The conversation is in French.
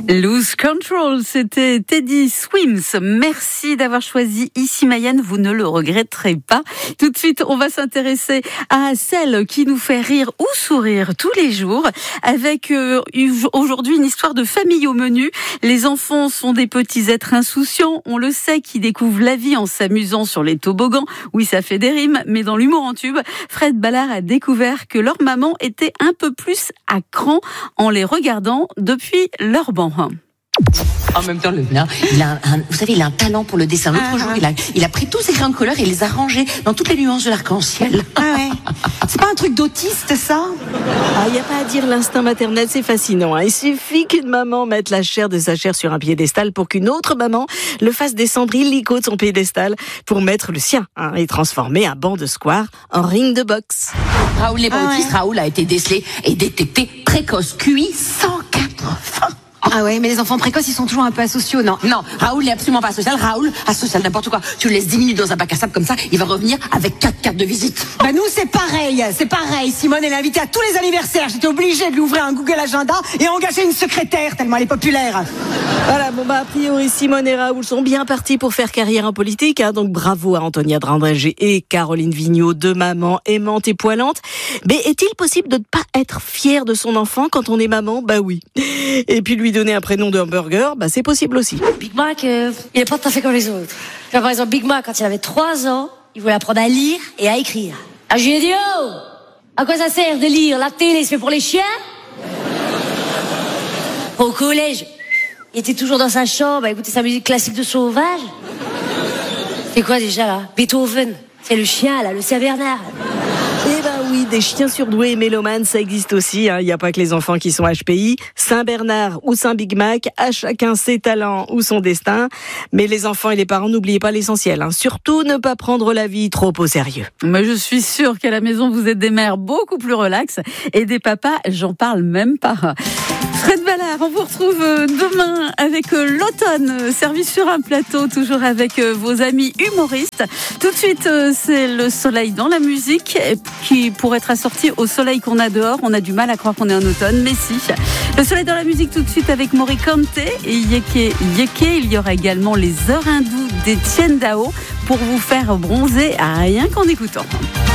Lose Control, c'était Teddy Swims. Merci d'avoir choisi Ici Mayenne, vous ne le regretterez pas. Tout de suite, on va s'intéresser à celle qui nous fait rire ou sourire tous les jours, avec aujourd'hui une histoire de famille au menu. Les enfants sont des petits êtres insouciants, on le sait, qui découvrent la vie en s'amusant sur les toboggans. Oui, ça fait des rimes, mais dans l'humour en tube, Fred Ballard a découvert que leur maman était un peu plus à cran en les regardant depuis leur banc. En même temps, le mien, vous savez, il a un talent pour le dessin. L'autre jour, il a pris tous ses crayons de couleur et il les a rangés dans toutes les nuances de l'arc-en-ciel. Ah ouais. C'est pas un truc d'autiste, ça? Il n'y a pas à dire, l'instinct maternel, c'est fascinant. Il suffit qu'une maman mette la chair de sa chair sur un piédestal pour qu'une autre maman le fasse descendre illico de son piédestal pour mettre le sien et transformer un banc de square en ring de boxe. Raoul n'est pas autiste. Ouais. Raoul a été décelé et détecté précoce. QI 180. Ah ouais, mais les enfants précoces, ils sont toujours un peu asociaux, non? Non, Raoul n'est absolument pas asocial. Raoul, asocial, n'importe quoi. Tu le laisses 10 minutes dans un bac à sable comme ça, il va revenir avec 4 cartes de visite. Bah nous, c'est pareil. Simone, elle est invitée à tous les anniversaires. J'étais obligée de lui ouvrir un Google Agenda et engager une secrétaire, tellement elle est populaire. Voilà, a priori, Simone et Raoul sont bien partis pour faire carrière en politique. Donc bravo à Antonia Drandrégé et Caroline Vigneault, deux mamans aimantes et poilantes. Mais est-il possible de ne pas être fier de son enfant quand on est maman? Bah oui. Et puis lui donner un prénom de hamburger, c'est possible aussi. Big Mac, il est pas tout à fait comme les autres. Par exemple, Big Mac, quand il avait 3 ans, il voulait apprendre à lire et à écrire. Ah, je lui ai dit, oh, à quoi ça sert de lire? La télé, c'est fait pour les chiens? Au collège, il était toujours dans sa chambre à écouter sa musique classique de sauvage. C'est quoi déjà, là? Beethoven. C'est le chien, là, le Saint-Bernard. Eh ben oui, des chiens surdoués et mélomanes, ça existe aussi. Il n'y a pas que les enfants qui sont HPI. Saint-Bernard ou Saint-Big Mac, à chacun ses talents ou son destin. Mais les enfants et les parents, n'oubliez pas l'essentiel. Surtout ne pas prendre la vie trop au sérieux. Mais je suis sûre qu'à la maison, vous êtes des mères beaucoup plus relax. Et des papas, j'en parle même pas. Fred Ballard, on vous retrouve demain avec l'automne, servi sur un plateau, toujours avec vos amis humoristes. Tout de suite, c'est le soleil dans la musique, qui pourrait être assorti au soleil qu'on a dehors. On a du mal à croire qu'on est en automne, mais si. Le soleil dans la musique tout de suite avec Mori Kante et Yeke Yeke. Il y aura également les heures hindoues d'Étienne Dao pour vous faire bronzer à rien qu'en écoutant.